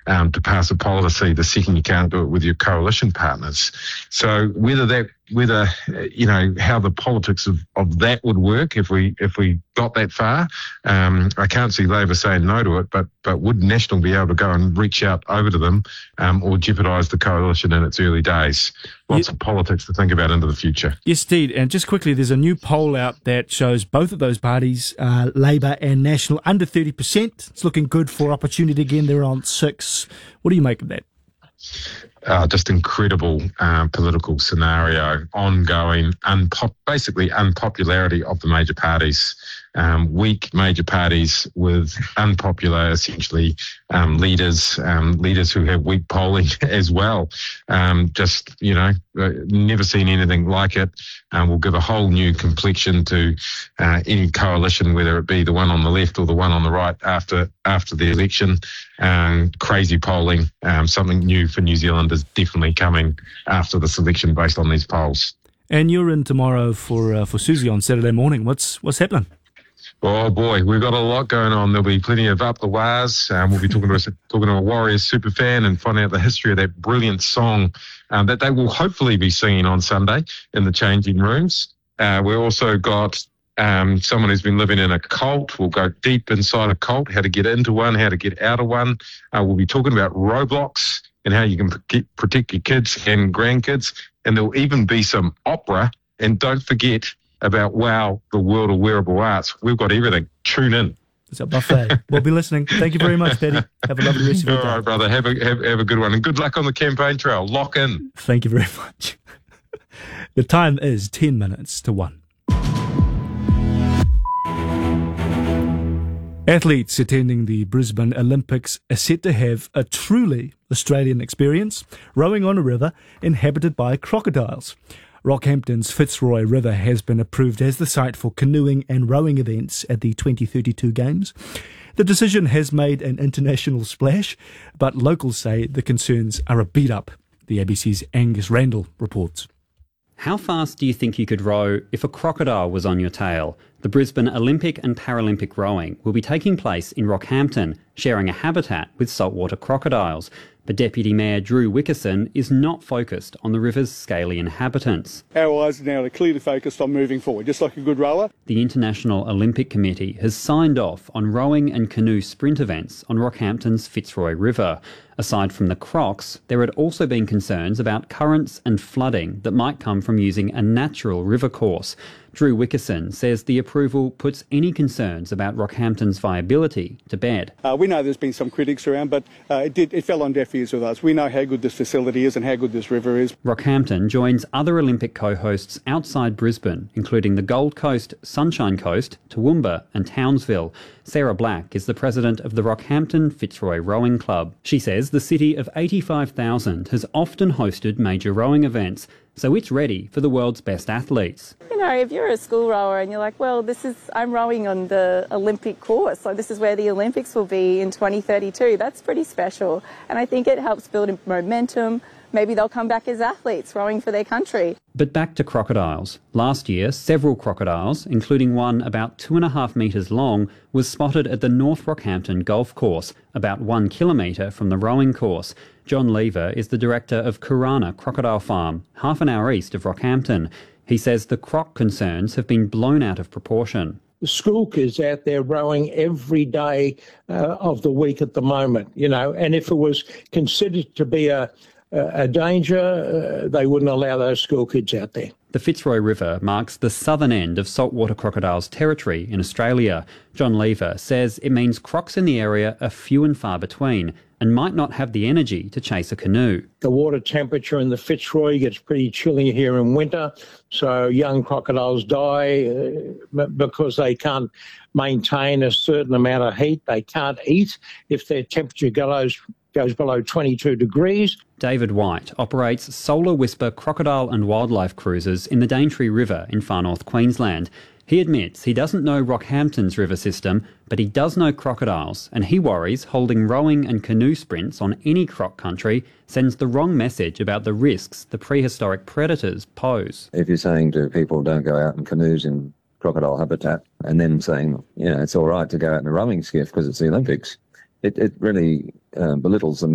to pass a policy the second you can't do it with your coalition partners. So whether how the politics of that would work if we got that far, I can't see Labor saying no to it, but would National be able to go and reach out over to them or jeopardise the coalition in its early days? Lots of politics to think about into the future. Yes, indeed. And just quickly, there's a new poll out that shows both of those parties, Labor and National, under 30%. It's looking good for Opportunity again. They're on 6. What do you make of that? Just incredible political scenario, ongoing, basically unpopularity of the major parties. Weak major parties with unpopular, essentially, leaders who have weak polling as well. Never seen anything like it. Will give a whole new complexion to any coalition, whether it be the one on the left or the one on the right after the election. Crazy polling, something new for New Zealand is definitely coming after this election based on these polls. And you're in tomorrow for Susie on Saturday morning. What's happening? Oh boy, we've got a lot going on. There'll be plenty of Up the Wires. We'll be talking to a Warriors super fan and finding out the history of that brilliant song that they will hopefully be singing on Sunday in the changing rooms. We've also got someone who's been living in a cult. We'll go deep inside a cult, how to get into one, how to get out of one. We'll be talking about Roblox and how you can protect your kids and grandkids. And there'll even be some opera. And don't forget about WOW, the world of wearable arts. We've got everything. Tune in. It's a buffet. We'll be listening. Thank you very much, Paddy. Have a lovely rest of your day. All right, brother. Have a good one. And good luck on the campaign trail. Lock in. Thank you very much. The time is 10 minutes to 1. Athletes attending the Brisbane Olympics are set to have a truly Australian experience, rowing on a river inhabited by crocodiles. Rockhampton's Fitzroy River has been approved as the site for canoeing and rowing events at the 2032 Games. The decision has made an international splash, but locals say the concerns are a beat up. The ABC's Angus Randall reports. How fast do you think you could row if a crocodile was on your tail? The Brisbane Olympic and Paralympic rowing will be taking place in Rockhampton, sharing a habitat with saltwater crocodiles. But Deputy Mayor Drew Wickerson is not focused on the river's scaly inhabitants. Our eyes now are clearly focused on moving forward, just like a good rower. The International Olympic Committee has signed off on rowing and canoe sprint events on Rockhampton's Fitzroy River. Aside from the crocs, there had also been concerns about currents and flooding that might come from using a natural river course. Drew Wickerson says the approval puts any concerns about Rockhampton's viability to bed. We know there's been some critics around, but it fell on deaf ears with us. We know how good this facility is and how good this river is. Rockhampton joins other Olympic co-hosts outside Brisbane, including the Gold Coast, Sunshine Coast, Toowoomba and Townsville. Sarah Black is the president of the Rockhampton Fitzroy Rowing Club. She says the city of 85,000 has often hosted major rowing events, so it's ready for the world's best athletes. You know, if you're a school rower and you're like, well, I'm rowing on the Olympic course, so this is where the Olympics will be in 2032, that's pretty special. And I think it helps build momentum. Maybe they'll come back as athletes rowing for their country. But back to crocodiles. Last year, several crocodiles, including one about 2.5 metres long, was spotted at the North Rockhampton Golf Course, about 1 kilometre from the rowing course. John Lever is the director of Kurana Crocodile Farm, half an hour east of Rockhampton. He says the croc concerns have been blown out of proportion. The school kids out there rowing every day of the week at the moment, and if it was considered to be a danger, they wouldn't allow those school kids out there. The Fitzroy River marks the southern end of saltwater crocodiles' territory in Australia. John Lever says it means crocs in the area are few and far between and might not have the energy to chase a canoe. The water temperature in the Fitzroy gets pretty chilly here in winter, so young crocodiles die because they can't maintain a certain amount of heat. They can't eat if their temperature goes below 22 degrees. David White operates Solar Whisper crocodile and wildlife cruises in the Daintree River in far north Queensland. He admits he doesn't know Rockhampton's river system, but he does know crocodiles, and he worries holding rowing and canoe sprints on any croc country sends the wrong message about the risks the prehistoric predators pose. If you're saying to people don't go out in canoes in crocodile habitat, and then saying, it's all right to go out in a rowing skiff because it's the Olympics, it really belittles the